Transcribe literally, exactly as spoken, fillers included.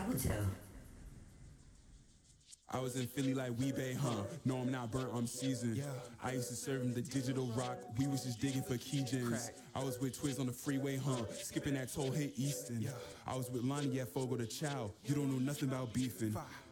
Hotel. I was in Philly like Weebay, huh? No, I'm not burnt, I'm seasoned. I used to serve him the digital rock. We was just digging for key gems. I was with Twiz on the freeway, huh? Skipping that toll hit Easton. I was with Lonnie at Fogo de Chao. You don't know nothing about beefing.